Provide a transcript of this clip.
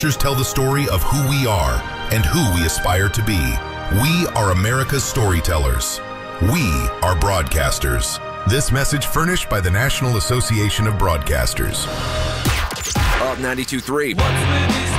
Tell the story of who we are and who we aspire to be. We are America's storytellers. We are broadcasters. This message furnished by the National Association of Broadcasters. Up 92.3.